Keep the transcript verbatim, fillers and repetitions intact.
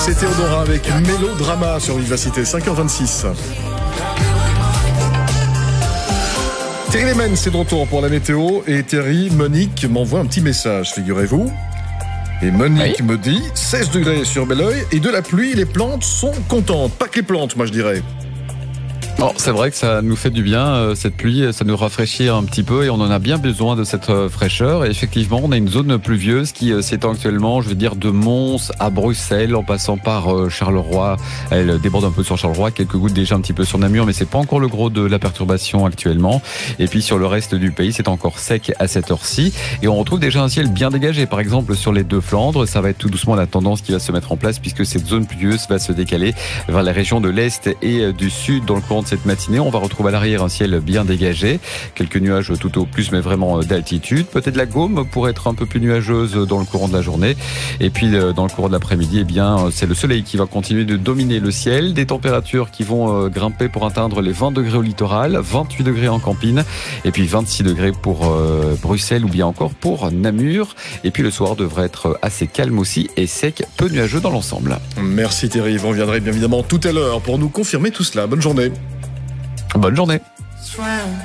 C'est Théodora avec Mélodrama sur Vivacité, cinq heures vingt-six. Terry Lehman, c'est de retour pour la météo. Et Terry, Monique m'envoie un petit message, figurez-vous. Et Monique oui. me dit seize degrés sur Belleuil et de la pluie, les plantes sont contentes. Pas que les plantes, moi je dirais. Bon, c'est vrai que ça nous fait du bien, euh, cette pluie, ça nous rafraîchit un petit peu et on en a bien besoin de cette euh, fraîcheur. Et effectivement, on a une zone pluvieuse qui euh, s'étend actuellement, je veux dire, de Mons à Bruxelles, en passant par euh, Charleroi. Elle déborde un peu sur Charleroi, quelques gouttes déjà un petit peu sur Namur, mais c'est pas encore le gros de la perturbation actuellement. Et puis sur le reste du pays, c'est encore sec à cette heure-ci. Et on retrouve déjà un ciel bien dégagé, par exemple sur les deux Flandres. Ça va être tout doucement la tendance qui va se mettre en place puisque cette zone pluvieuse va se décaler vers les régions de l'Est et du Sud dans le courant de cette matinée. On va retrouver à l'arrière un ciel bien dégagé, quelques nuages tout au plus, mais vraiment d'altitude. Peut-être la Gaume pourrait être un peu plus nuageuse dans le courant de la journée. Et puis dans le courant de l'après-midi, eh bien, c'est le soleil qui va continuer de dominer le ciel. Des températures qui vont grimper pour atteindre les vingt degrés au littoral, vingt-huit degrés en Campine, et puis vingt-six degrés pour euh, Bruxelles ou bien encore pour Namur. Et puis le soir devrait être assez calme aussi et sec, peu nuageux dans l'ensemble. Merci Thierry, vous reviendrez bien évidemment tout à l'heure pour nous confirmer tout cela. Bonne journée. Bonne journée.